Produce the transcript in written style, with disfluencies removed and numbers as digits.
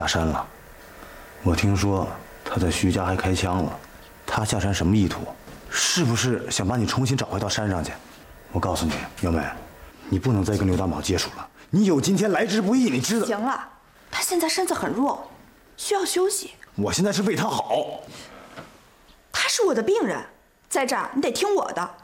下山了。我听说他在徐家还开枪了。他下山什么意图？是不是想把你重新找回到山上去？我告诉你，苗梅，你不能再跟刘大宝接触了。你有今天来之不易，你知道。 行了，他现在身子很弱，需要休息。 我现在是为他好。 他是我的病人，在这儿你得听我的。